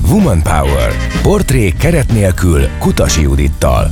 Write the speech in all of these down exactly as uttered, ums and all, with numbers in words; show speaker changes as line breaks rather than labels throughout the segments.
Woman Power. Portré keret nélkül Kutasi Judittal.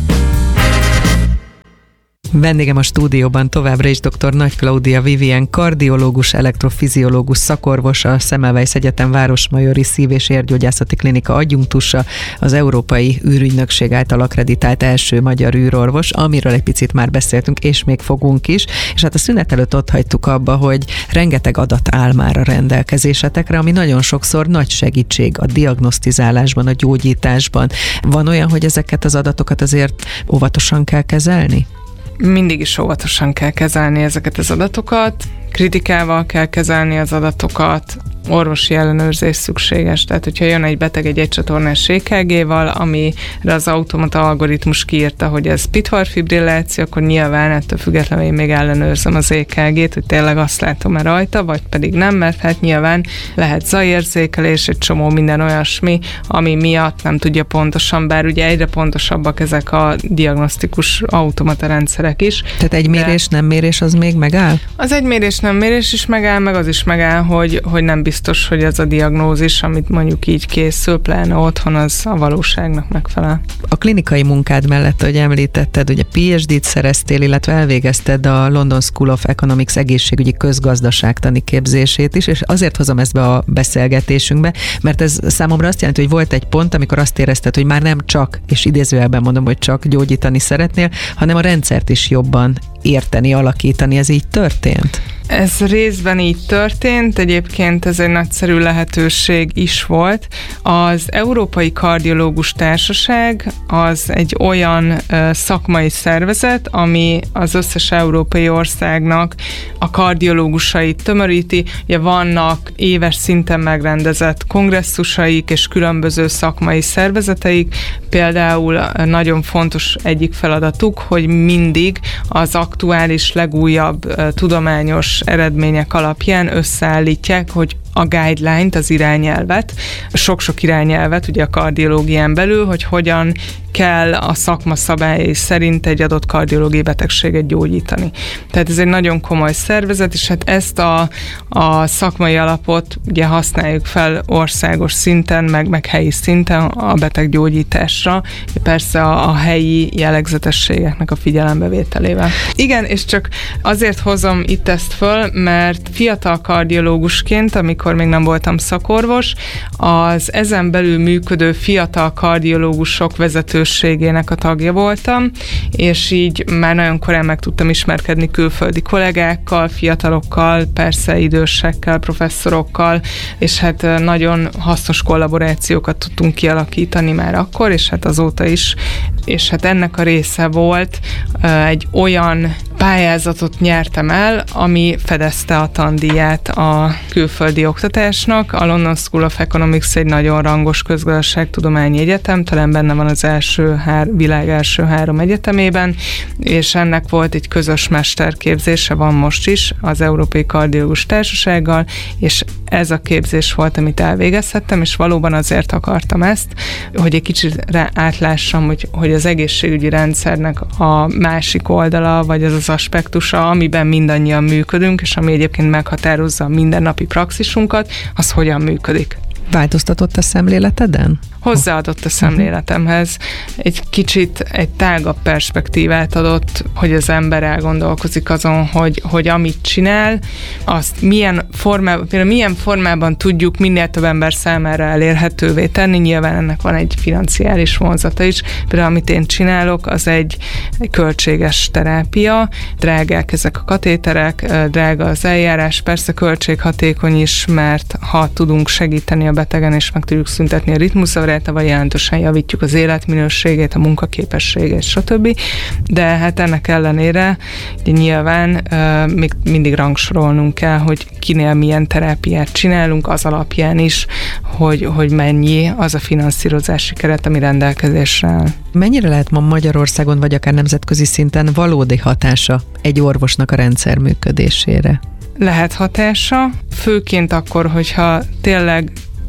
Vendégem a stúdióban továbbra is dr. Nagy Klaudia Vivien, kardiológus, elektrofiziológus, szakorvos, a Semmelweis Egyetem Városmajori Szív- és Érgyógyászati Klinika adjunktusa, az Európai űrügynökség által akkreditált első magyar űrorvos, amiről egy picit már beszéltünk, és még fogunk is, és hát a szünet előtt ott hagytuk abba, hogy rengeteg adat áll már a rendelkezésetekre, ami nagyon sokszor nagy segítség a diagnosztizálásban, a gyógyításban. Van olyan, hogy ezeket az adatokat azért óvatosan kell kezelni?
Mindig is óvatosan kell kezelni ezeket az adatokat, kritikával kell kezelni az adatokat, orvosi ellenőrzés szükséges. Tehát, hogyha jön egy beteg egy egycsatornás é ká gé-val, amire az automata algoritmus kiírta, hogy ez pitvar-fibrilláció, akkor nyilván ettől függetlenül én még ellenőrzöm az é ká gét, hogy tényleg azt látom-e rajta, vagy pedig nem, mert hát nyilván lehet zajérzékelés, egy csomó minden olyasmi, ami miatt nem tudja pontosan, bár ugye egyre pontosabbak ezek a diagnosztikus automata rendszerek is.
Tehát egy mérés, nem mérés, az még megáll?
Az egy mérés, nem mérés is megáll, meg az is megáll, hogy, hogy nem biztos, hogy ez a diagnózis, amit mondjuk így készül, pláne otthon, az a valóságnak megfelel.
A klinikai munkád mellett, ahogy említetted, ugye pé há dét szereztél, illetve elvégezted a London School of Economics egészségügyi közgazdaságtani képzését is, és azért hozom ezt be a beszélgetésünkbe, mert ez számomra azt jelenti, hogy volt egy pont, amikor azt érezted, hogy már nem csak, és idézőjelben mondom, hogy csak gyógyítani szeretnél, hanem a rendszert is jobban érteni, alakítani. Ez így történt?
Ez részben így történt, egyébként ez egy nagyszerű lehetőség is volt. Az Európai Kardiológus Társaság az egy olyan uh, szakmai szervezet, ami az összes európai országnak a kardiológusait tömöríti. Ugye vannak éves szinten megrendezett kongresszusaik és különböző szakmai szervezeteik. Például nagyon fontos egyik feladatuk, hogy mindig az aktuális, legújabb uh, tudományos eredmények alapján összeállítják, hogy a guideline-t, az irányelvet, sok-sok irányelvet ugye a kardiológián belül, hogy hogyan kell a szakma szabályai szerint egy adott kardiológiai betegséget gyógyítani. Tehát ez egy nagyon komoly szervezet, és hát ezt a, a szakmai alapot ugye használjuk fel országos szinten, meg, meg helyi szinten a beteggyógyításra, persze a, a helyi jellegzetességeknek a figyelembevételével. Igen, és csak azért hozom itt ezt föl, mert fiatal kardiológusként, amikor még nem voltam szakorvos, az ezen belül működő fiatal kardiológusok vezetőségének a tagja voltam, és így már nagyon korán meg tudtam ismerkedni külföldi kollégákkal, fiatalokkal, persze idősekkel, professzorokkal, és hát nagyon hasznos kollaborációkat tudtunk kialakítani már akkor, és hát azóta is, és hát ennek a része volt egy olyan pályázatot nyertem el, ami fedezte a tandíját a külföldi oktatásnak. A London School of Economics egy nagyon rangos közgazdaságtudományi egyetem, talán benne van az első hár, világ első három egyetemében, és ennek volt egy közös mesterképzése, van most is az Európai Kardiológus Társasággal, és ez a képzés volt, amit elvégezhettem, és valóban azért akartam ezt, hogy egy kicsit rá átlássam, hogy, hogy az egészségügyi rendszernek a másik oldala, vagy az az aspektusa, amiben mindannyian működünk, és ami egyébként meghatározza a mindennapi praxisunkat, az hogyan működik.
Változtatott a szemléleteden?
Hozzáadott a szemléletemhez. Egy kicsit egy tágabb perspektívát adott, hogy az ember elgondolkozik azon, hogy, hogy amit csinál, azt milyen formában, például milyen formában tudjuk minél több ember számára elérhetővé tenni. Nyilván ennek van egy financiális vonzata is. Például amit én csinálok, az egy, egy költséges terápia. Drágák ezek a katéterek, drága az eljárás, persze költséghatékony is, mert ha tudunk segíteni a betegen, és meg tudjuk szüntetni a ritmuszavarát, vagy jelentősen javítjuk az életminőségét, a munkaképességét, stb. De hát ennek ellenére nyilván uh, még mindig rangsorolnunk kell, hogy kinél milyen terápiát csinálunk, az alapján is, hogy, hogy mennyi az a finanszírozási keret, ami rendelkezésre áll.
Mennyire lehet ma Magyarországon, vagy akár nemzetközi szinten valódi hatása egy orvosnak a rendszer működésére?
Lehet hatása, főként akkor, hogyha tényleg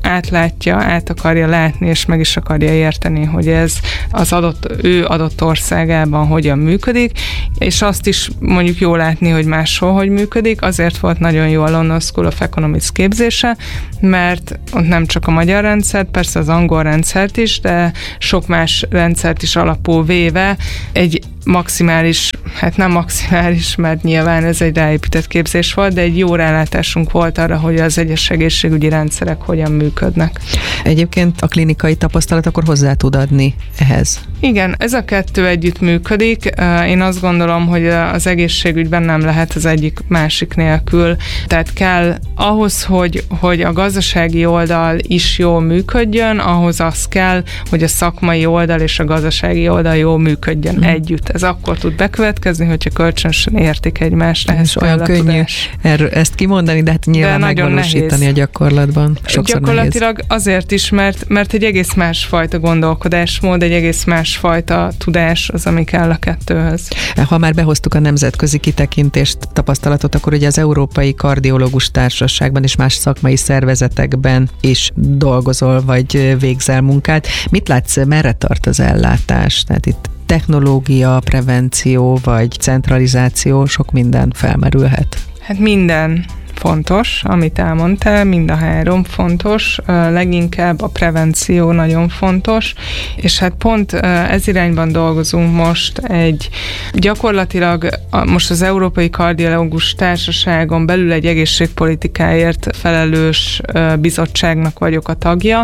átlátja, át akarja látni, és meg is akarja érteni, hogy ez az adott, ő adott országában hogyan működik, és azt is mondjuk jó látni, hogy máshol hogy működik. Azért volt nagyon jó a London School of Economics képzése, mert ott nem csak a magyar rendszert, persze az angol rendszert is, de sok más rendszert is alapul véve egy maximális, hát nem maximális, mert nyilván ez egy ráépített képzés volt, de egy jó rálátásunk volt arra, hogy az egyes egészségügyi rendszerek hogyan működnek.
Egyébként a klinikai tapasztalat akkor hozzá tud adni ehhez.
Igen, ez a kettő együtt működik. Én azt gondolom, hogy az egészségügyben nem lehet az egyik másik nélkül. Tehát kell ahhoz, hogy, hogy a gazdasági oldal is jól működjön, ahhoz az kell, hogy a szakmai oldal és a gazdasági oldal jól működjön mm. együtt. Ez akkor tud bekövetkezni, hogyha kölcsönösen értik egymást.
Ez olyan könnyű erről, ezt kimondani, de hát nyilván de megvalósítani nehéz. A gyakorlatban. Sokszor
Gyakorlatilag
nehéz.
Azért is, mert, mert egy egész másfajta gondolkodásmód, egy egész másfajta tudás az, ami kell a kettőhöz.
Ha már behoztuk a nemzetközi kitekintést, tapasztalatot, akkor ugye az Európai Kardiológus Társaságban és más szakmai szervezetekben is dolgozol, vagy végzel munkát. Mit látsz, merre tart az ellátás? Tehát itt technológia, prevenció vagy centralizáció, sok minden felmerülhet.
Hát minden fontos, amit elmondtál, mind a három fontos, leginkább a prevenció nagyon fontos, és hát pont ez irányban dolgozunk most egy gyakorlatilag most az Európai Kardiológus Társaságon belül egy egészségpolitikáért felelős bizottságnak vagyok a tagja,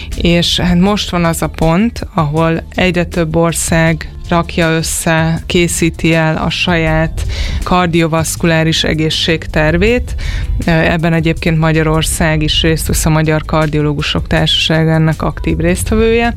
és hát most van az a pont, ahol egyre több ország rakja össze, készíti el a saját kardiovaszkuláris egészségtervét. Ebben egyébként Magyarország is részt vesz, a Magyar Kardiológusok Társaságának aktív résztvevője,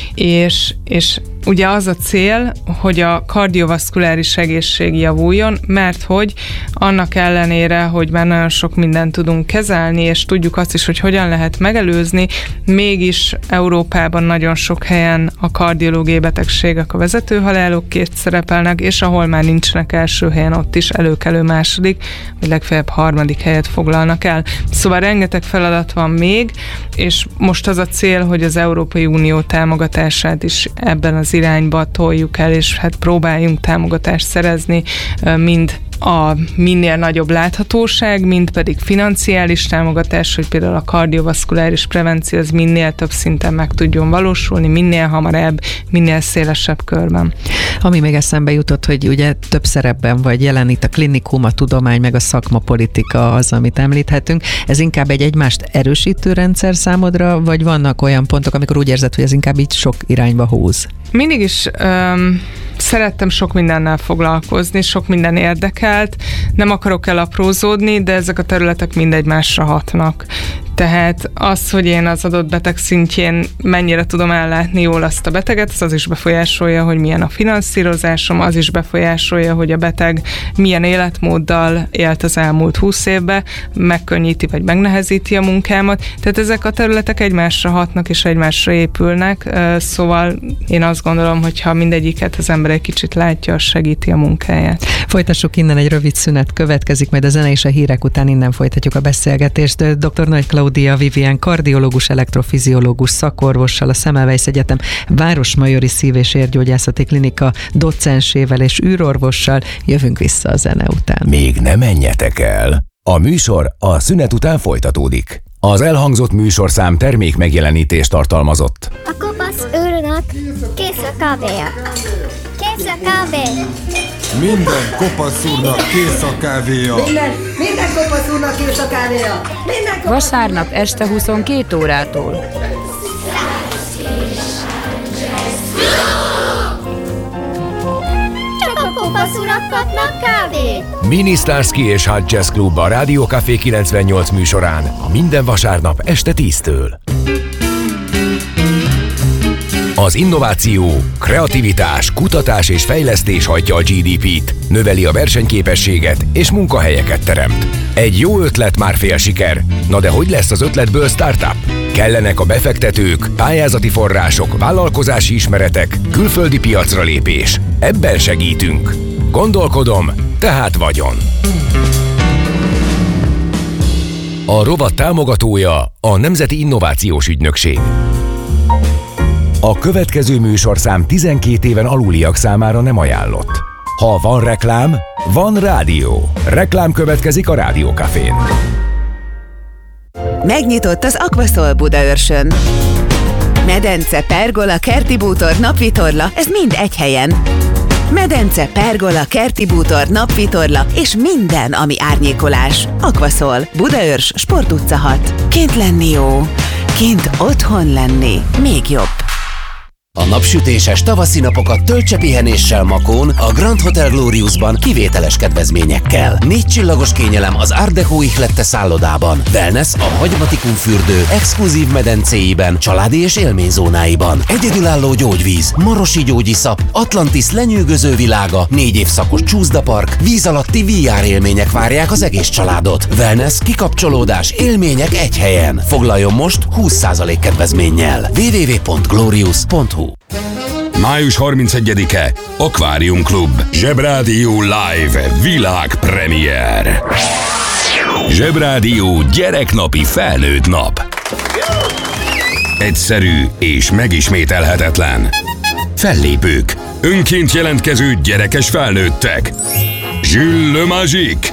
és, és ugye az a cél, hogy a kardiovaszkuláris egészség javuljon, mert hogy annak ellenére, hogy már nagyon sok mindent tudunk kezelni, és tudjuk azt is, hogy hogyan lehet megelőzni, mégis Európában nagyon sok helyen a kardiológiai betegségek a vezető halálokként szerepelnek, és ahol már nincsenek első helyen, ott is előkelő második, vagy legfeljebb harmadik helyet foglalnak el. Szóval rengeteg feladat van még, és most az a cél, hogy az Európai Unió támogatását is ebben az irányba toljuk el, és hát próbáljunk támogatást szerezni, mind a minél nagyobb láthatóság, mint pedig financiális támogatás, hogy például a kardiovaszkuláris prevenció az minél több szinten meg tudjon valósulni, minél hamarabb, minél szélesebb körben.
Ami még eszembe jutott, hogy ugye több szerepben vagy, jelen itt a klinikum, a tudomány, meg a szakmapolitika az, amit említhetünk. Ez inkább egy egymást erősítő rendszer számodra, vagy vannak olyan pontok, amikor úgy érzed, hogy ez inkább így sok irányba húz?
Mindig is um, szerettem sok mindennel foglalkozni, sok minden érdekelt, nem akarok elaprózódni, de ezek a területek mind egymásra hatnak. Tehát az, hogy én az adott beteg szintjén mennyire tudom ellátni jól azt a beteget, az, az is befolyásolja, hogy milyen a finanszírozásom, az is befolyásolja, hogy a beteg milyen életmóddal élt az elmúlt húsz évben, megkönnyíti vagy megnehezíti a munkámat. Tehát ezek a területek egymásra hatnak és egymásra épülnek, szóval én azt gondolom, hogy ha mindegyiket az ember egy kicsit látja, az segíti a munkáját.
Folytassuk innen, egy rövid szünet következik, majd a zene és a hírek után innen folytatjuk a beszélgetést. doktor Nagy Klaudia Vivien kardiológus, elektrofiziológus szakorvossal, a Semmelweis Egyetem Városmajori Szív- és Érgyógyászati Klinika docensével és űrorvossal. Jövünk vissza a zene után.
Még ne menjetek el! A műsor a szünet után folytatódik. Az elhangzott műsorszám termék megjelenítést tartalmazott.
A kopasz őrnek kész a kávéja. Kész a kávé.
Minden kopasz úrnak kész a kávéja.
Minden, minden kopasz úrnak kész a kávéja. Minden kopasz...
Vasárnap este huszonkét órától.
Csak a kopasz urak kapnak kávét.
Mini-Starsky és Hot Jazz Club a Rádió Café kilencvennyolc műsorán minden vasárnap este tíztől. Az innováció, kreativitás, kutatás és fejlesztés hajtja a gé dé pét, növeli a versenyképességet és munkahelyeket teremt. Egy jó ötlet már fél siker. Na de hogy lesz az ötletből startup? Kellenek a befektetők, pályázati források, vállalkozási ismeretek, külföldi piacra lépés. Ebben segítünk. Gondolkodom, tehát vagyon. A rovat támogatója a Nemzeti Innovációs Ügynökség. A következő műsorszám tizenkét éven aluliak számára nem ajánlott. Ha van reklám, van rádió. Reklám következik a Rádiókafén.
Megnyitott az Aquaszol Budaörsön. Medence, pergola, kerti bútor, napvitorla, ez mind egy helyen. Medence, pergola, kerti bútor, napvitorla és minden, ami árnyékolás. Aquaszol, Budaörs, Sport utca hat. Kint lenni jó, kint otthon lenni még jobb.
A napsütéses tavaszi napokat töltse pihenéssel Makón, a Grand Hotel Gloriusban kivételes kedvezményekkel. Négy csillagos kényelem az Art Deco ihlette szállodában. Wellness a Hagymatikum fürdő exkluzív medencéiben, családi és élményzónáiban. Egyedülálló gyógyvíz, marosi gyógyiszap, Atlantis lenyűgöző világa, négy évszakos csúszdapark, víz alatti vé er élmények várják az egész családot. Wellness, kikapcsolódás, élmények egy helyen. Foglaljon most húsz százalék kedvezménnyel. double-u double-u double-u pont glorious pont hu.
május harmincegyedike Akvárium Klub Zsebrádió Live világpremiér. Zsebrádió gyereknapi felnőtt nap. Egyszerű és megismételhetetlen. Fellépők, önként jelentkező gyerekes felnőttek. Jules Le Magique.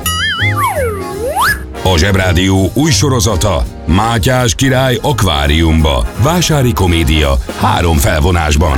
A Zsebrádió új sorozata Mátyás király akváriumba. Vásári komédia három felvonásban.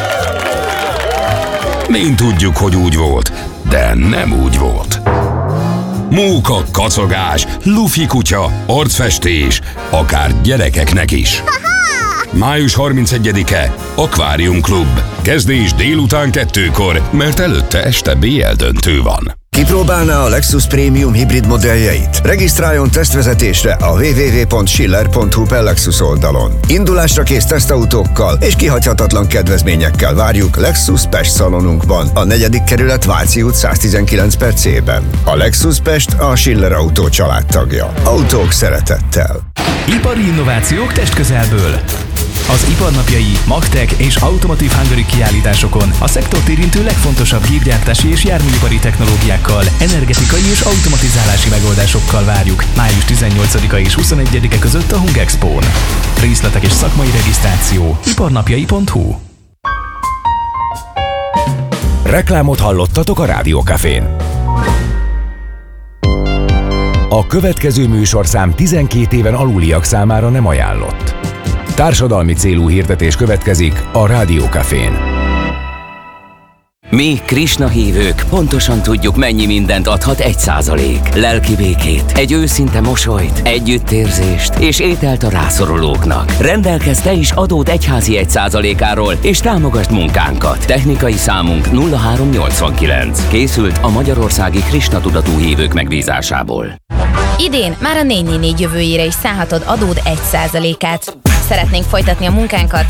Mind tudjuk, hogy úgy volt, de nem úgy volt. Móka, kacagás, lufi kutya, arcfestés, akár gyerekeknek is. május harmincegyedike Akvárium Klub. Kezdés délután kettőkor, mert előtte este bé el döntő van.
Kipróbálná a Lexus Premium hibrid modelljeit? Regisztráljon tesztvezetésre a double-u double-u double-u pont schiller pont hu per Lexus oldalon. Indulásra kész tesztautókkal és kihagyhatatlan kedvezményekkel várjuk Lexus Pest szalonunkban, a negyedik kerület Váci út száztizenkilenc per C-ben. A Lexus Pest a Schiller Autó családtagja. Autók szeretettel.
Ipari innovációk testközelből. Az iparnapjai, Magtech és Automotive Hungary kiállításokon a szektort érintő legfontosabb gépgyártási és járműipari technológiákkal, energetikai és automatizálási megoldásokkal várjuk május tizennyolcadika és huszonegyedike között a Hungexpón. Részletek és szakmai regisztráció iparnapjai pont hu.
Reklámot hallottatok a Rádiókafén. A következő műsorszám tizenkét éven aluliak számára nem ajánlott. Társadalmi célú hirdetés következik a Rádiókafén.
Mi, Krisna hívők, pontosan tudjuk, mennyi mindent adhat egy százalék. Lelki békét, egy őszinte mosolyt, együttérzést és ételt a rászorulóknak. Rendelkezz te is adód egyházi egy százalékáról és támogasd munkánkat. Technikai számunk nulla három nyolcvankilenc. Készült a Magyarországi Krisna tudatú hívők megbízásából.
Idén már a négy négy négy jövőjére is szállhatod adód egy százalékát. Szeretnénk folytatni a munkánkat?